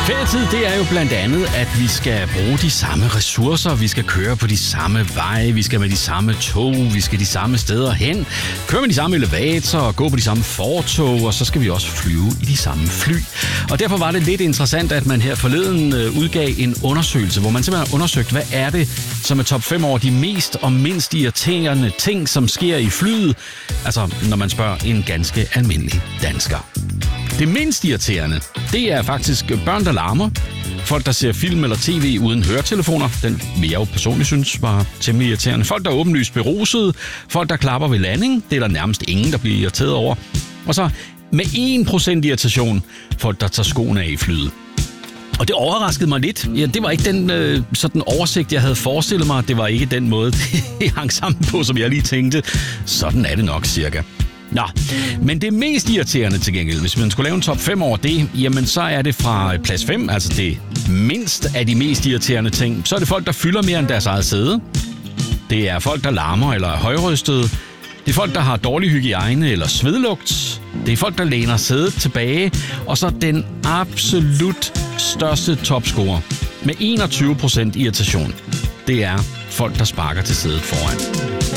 Ferietid, det er jo blandt andet, at vi skal bruge de samme ressourcer, vi skal køre på de samme veje, vi skal med de samme tog, vi skal de samme steder hen, køre med de samme elevatorer, gå på de samme fortog, og så skal vi også flyve i de samme fly. Og derfor var det lidt interessant, at man her forleden udgav en undersøgelse, hvor man simpelthen har undersøgt, hvad er det, som er top 5 over de mest og mindst irriterende ting, som sker i flyet. Altså, når man spørger en ganske almindelig dansker. Det mindst irriterende, det er faktisk børn, der larmer. Folk, der ser film eller tv uden høretelefoner. Den vil jeg jo personligt synes var temmelig irriterende. Folk, der er åbenlyst berusede. Folk, der klapper ved landing. Det er der nærmest ingen, der bliver irriteret over. Og så med 1% irritation, folk, der tager skoene af i flyet. Og det overraskede mig lidt. Ja, det var ikke den sådan oversigt, jeg havde forestillet mig. Det var ikke den måde, det hang sammen på, som jeg lige tænkte. Sådan er det nok cirka. Nå, men det mest irriterende til gengæld, hvis man skulle lave en top 5 over det, jamen så er det fra plads 5, altså det mindst af de mest irriterende ting. Så er det folk, der fylder mere end deres eget sæde. Det er folk, der larmer eller er højrystede. Det er folk, der har dårlig hygiejne eller svedlugt. Det er folk, der læner sædet tilbage. Og så den absolut største topscorer med 21% irritation. Det er folk, der sparker til sædet foran.